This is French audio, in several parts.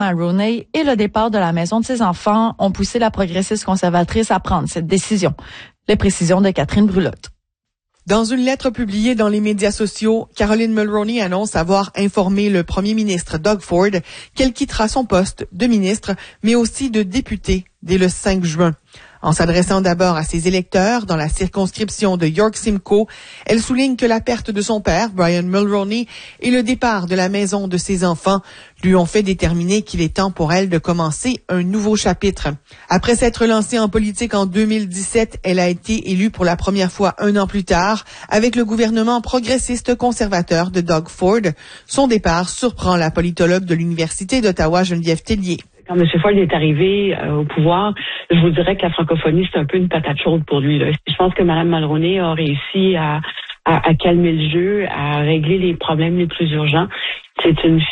Mulroney et le départ de la maison de ses enfants ont poussé la progressiste conservatrice à prendre cette décision. Les précisions de Catherine Brulotte. Dans une lettre publiée dans les médias sociaux, Caroline Mulroney annonce avoir informé le premier ministre Doug Ford qu'elle quittera son poste de ministre, mais aussi de député dès le 5 juin. En s'adressant d'abord à ses électeurs dans la circonscription de York-Simcoe, elle souligne que la perte de son père, Brian Mulroney, et le départ de la maison de ses enfants lui ont fait déterminer qu'il est temps pour elle de commencer un nouveau chapitre. Après s'être lancée en politique en 2017, elle a été élue pour la première fois 1 an plus tard avec le gouvernement progressiste conservateur de Doug Ford. Son départ surprend la politologue de l'Université d'Ottawa, Geneviève Tellier. Quand M. Ford est arrivé au pouvoir, je vous dirais que la francophonie, c'est un peu une patate chaude pour lui, là. Je pense que Mme Mulroney a réussi à calmer le jeu, à régler les problèmes les plus urgents. C'est une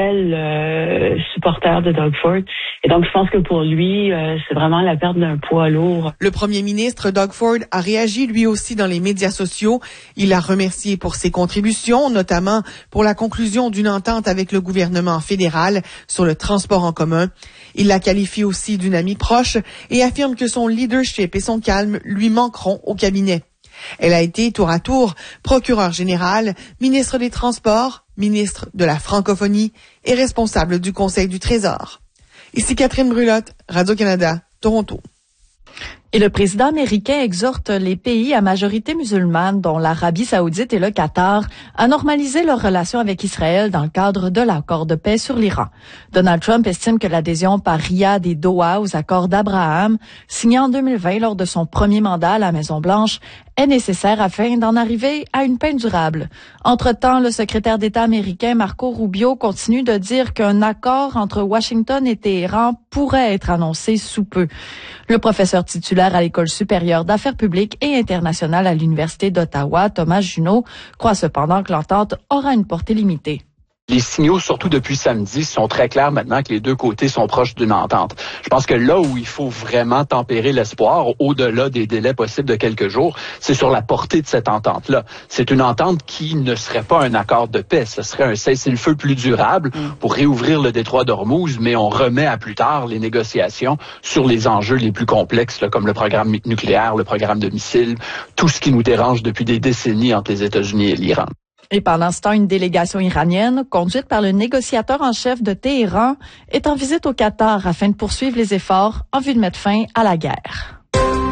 fidèle supporter de Doug Ford. Et donc, je pense que pour lui, c'est vraiment la perte d'un poids lourd. Le premier ministre Doug Ford a réagi lui aussi dans les médias sociaux. Il l'a remercié pour ses contributions, notamment pour la conclusion d'une entente avec le gouvernement fédéral sur le transport en commun. Il la qualifie aussi d'une amie proche et affirme que son leadership et son calme lui manqueront au cabinet. Elle a été tour à tour procureure générale, ministre des Transports, ministre de la Francophonie et responsable du Conseil du Trésor. Ici Catherine Brulotte, Radio-Canada, Toronto. Et le président américain exhorte les pays à majorité musulmane, dont l'Arabie saoudite et le Qatar, à normaliser leurs relations avec Israël dans le cadre de l'accord de paix sur l'Iran. Donald Trump estime que l'adhésion par Riyad et Doha aux accords d'Abraham, signés en 2020 lors de son premier mandat à la Maison-Blanche, est nécessaire afin d'en arriver à une paix durable. Entre-temps, le secrétaire d'État américain Marco Rubio continue de dire qu'un accord entre Washington et Téhéran pourrait être annoncé sous peu. Le professeur titulaire à l'École supérieure d'affaires publiques et internationales à l'Université d'Ottawa, Thomas Junot, croit cependant que l'entente aura une portée limitée. Les signaux, surtout depuis samedi, sont très clairs maintenant que les deux côtés sont proches d'une entente. Je pense que là où il faut vraiment tempérer l'espoir, au-delà des délais possibles de quelques jours, c'est sur la portée de cette entente-là. C'est une entente qui ne serait pas un accord de paix. Ce serait un cessez-le-feu plus durable pour réouvrir le détroit d'Ormuz, mais on remet à plus tard les négociations sur les enjeux les plus complexes, là, comme le programme nucléaire, le programme de missiles, tout ce qui nous dérange depuis des décennies entre les États-Unis et l'Iran. Et pendant ce temps, une délégation iranienne, conduite par le négociateur en chef de Téhéran, est en visite au Qatar afin de poursuivre les efforts en vue de mettre fin à la guerre.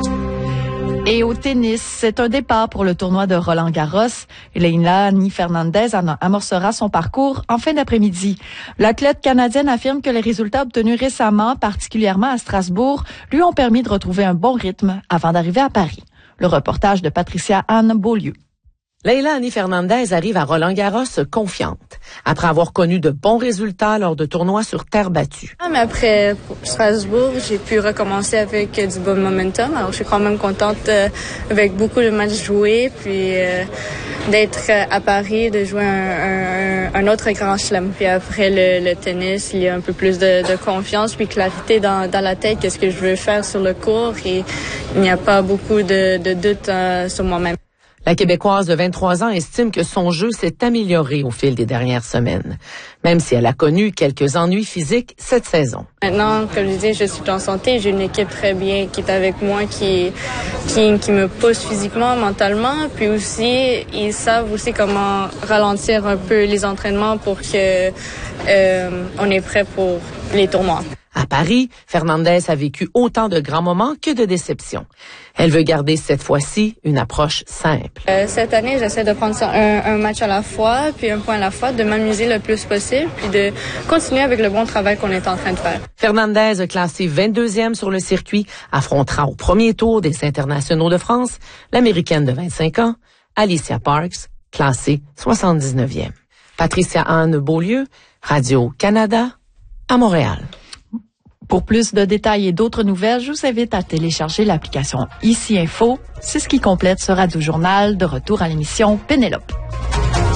Et au tennis, c'est un départ pour le tournoi de Roland-Garros. Leilani Fernandez amorcera son parcours en fin d'après-midi. L'athlète canadienne affirme que les résultats obtenus récemment, particulièrement à Strasbourg, lui ont permis de retrouver un bon rythme avant d'arriver à Paris. Le reportage de Patricia Anne Beaulieu. Leilani Fernandez arrive à Roland-Garros confiante, après avoir connu de bons résultats lors de tournois sur terre battue. Mais après Strasbourg, j'ai pu recommencer avec du bon momentum. Alors, je suis quand même contente avec beaucoup de matchs joués, puis d'être à Paris, de jouer un autre grand chelem. Puis après le tennis, il y a un peu plus de confiance, puis clarité dans la tête, qu'est-ce que je veux faire sur le court, et il n'y a pas beaucoup de doutes sur moi-même. La Québécoise de 23 ans estime que son jeu s'est amélioré au fil des dernières semaines, même si elle a connu quelques ennuis physiques cette saison. Maintenant, comme je dis, je suis en santé. J'ai une équipe très bien qui est avec moi, qui me pousse physiquement, mentalement. Puis aussi, ils savent aussi comment ralentir un peu les entraînements pour que on est prêt pour les tournois. À Paris, Fernandez a vécu autant de grands moments que de déceptions. Elle veut garder cette fois-ci une approche simple. Cette année, j'essaie de prendre ça un match à la fois, puis un point à la fois, de m'amuser le plus possible, puis de continuer avec le bon travail qu'on est en train de faire. Fernandez, classée 22e sur le circuit, affrontera au premier tour des internationaux de France l'Américaine de 25 ans, Alicia Parks, classée 79e. Patricia Anne Beaulieu, Radio-Canada, à Montréal. Pour plus de détails et d'autres nouvelles, je vous invite à télécharger l'application Ici Info. C'est ce qui complète ce radio-journal. De retour à l'émission Pénélope.